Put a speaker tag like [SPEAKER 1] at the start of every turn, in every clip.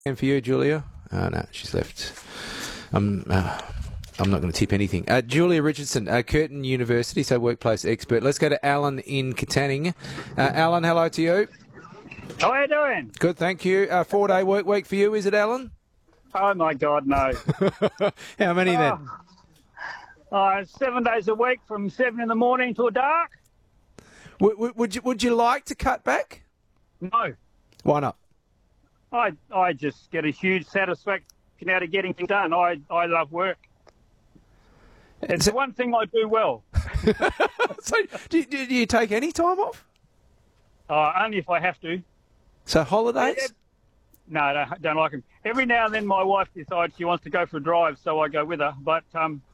[SPEAKER 1] And for you, Julia? Oh, no, she's left. I'm not going to tip anything. Julia Richardson, Curtin University, so workplace expert. Let's go to Alan in Katanning. Alan, hello to you.
[SPEAKER 2] How are you doing?
[SPEAKER 1] Good, thank you. 4-day work week for you, is it, Alan?
[SPEAKER 2] Oh, my God, no.
[SPEAKER 1] How many then?
[SPEAKER 2] 7 days a week from 7 in the morning till dark.
[SPEAKER 1] Would you like to cut back?
[SPEAKER 2] No.
[SPEAKER 1] Why not?
[SPEAKER 2] I just get a huge satisfaction out of getting things done. I love work. It's the one thing I do well.
[SPEAKER 1] So, do you take any time off?
[SPEAKER 2] Only if I have to.
[SPEAKER 1] So holidays?
[SPEAKER 2] No, I don't like them. Every now and then my wife decides she wants to go for a drive, so I go with her. But,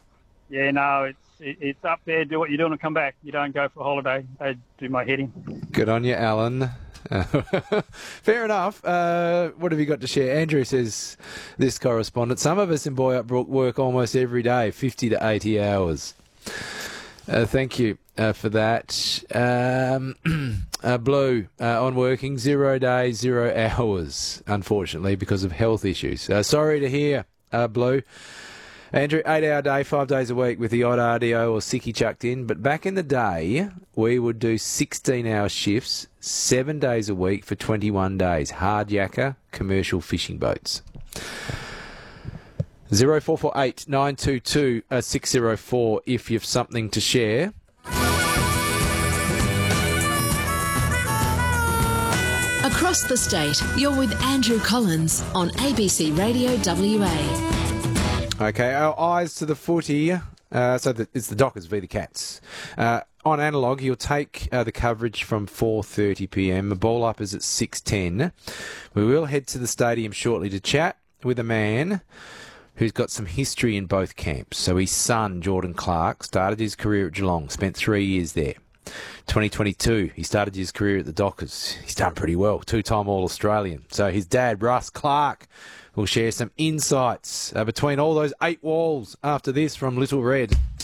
[SPEAKER 2] it's up there, do what you're doing and come back. You don't go for a holiday. They do my head in.
[SPEAKER 1] Good on you, Alan. Fair enough. What have you got to share? Andrew says, this correspondent, some of us in Boyup work almost every day, 50 to 80 hours. Thank you for that. Blue, on working, 0 days, 0 hours, unfortunately, because of health issues. Sorry to hear, Blue. Andrew, 8-hour day, 5 days a week with the odd RDO or sickie chucked in. But back in the day, we would do 16-hour shifts, 7 days a week for 21 days. Hard yakka, commercial fishing boats. 0448 922 604 if you've something to share.
[SPEAKER 3] Across the state, you're with Andrew Collins on ABC Radio WA.
[SPEAKER 1] Okay, our eyes to the footy. It's the Dockers v the Cats. On analogue, you'll take the coverage from 4:30pm. The ball up is at 6:10. We will head to the stadium shortly to chat with a man who's got some history in both camps. So his son, Jordan Clark, started his career at Geelong, spent 3 years there. 2022, he started his career at the Dockers. He's done pretty well, 2-time All-Australian. So his dad, Russ Clark, will share some insights between all those 8 walls after this from Little Red.